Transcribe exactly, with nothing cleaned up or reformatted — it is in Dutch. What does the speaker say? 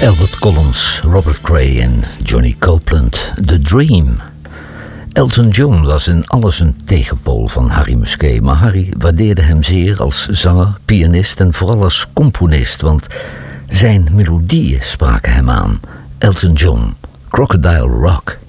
Albert Collins, Robert Cray en Johnny Copeland, The Dream. Elton John was in alles een tegenpool van Harry Musquet, maar Harry waardeerde hem zeer als zanger, pianist en vooral als componist, want zijn melodieën spraken hem aan. Elton John, Crocodile Rock.